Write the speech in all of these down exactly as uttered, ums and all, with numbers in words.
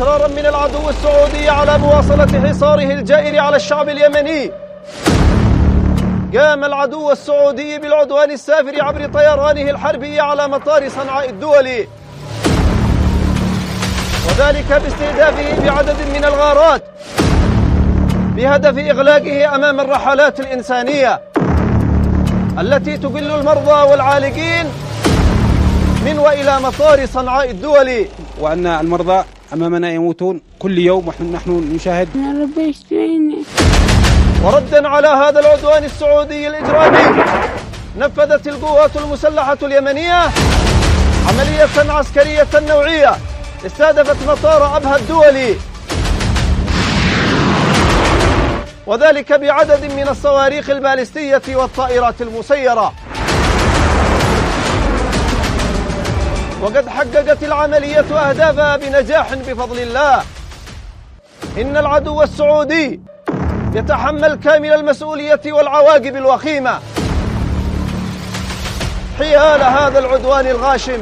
إصرارا من العدو السعودي على مواصلة حصاره الجائر على الشعب اليمني، قام العدو السعودي بالعدوان السافر عبر طيرانه الحربي على مطار صنعاء الدولي، وذلك باستهدافه بعدد من الغارات بهدف إغلاقه أمام الرحلات الإنسانية التي تقل المرضى والعالقين من وإلى مطار صنعاء الدولي. وأن المرضى أمامنا يموتون كل يوم ونحن نشاهد. وردا على هذا العدوان السعودي الإجرامي، نفذت القوات المسلحة اليمنية عملية عسكرية نوعية استهدفت مطار أبها الدولي، وذلك بعدد من الصواريخ البالستية والطائرات المسيرة. وقد حققت العملية أهدافها بنجاح بفضل الله. إن العدو السعودي يتحمل كامل المسؤولية والعواقب الوخيمة حيال هذا العدوان الغاشم.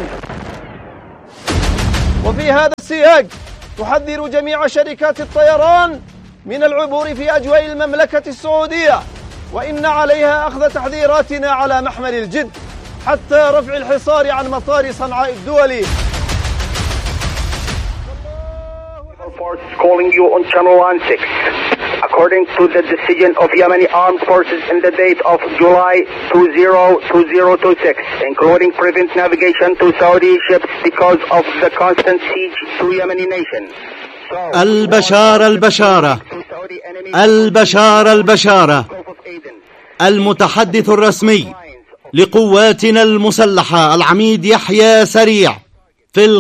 وفي هذا السياق تحذر جميع شركات الطيران من العبور في أجواء المملكة السعودية، وإن عليها أخذ تحذيراتنا على محمل الجد حتى رفع الحصار عن مطار صنعاء الدولي. Calling you on channel one six. According to the decision of Yemeni armed forces in the date of July two thousand twenty-six, including prevent navigation to Saudi ships because of the constant siege to Yemeni nation. البشارة البشارة البشارة البشارة المتحدث الرسمي لقواتنا المسلحة العميد يحيى سريع في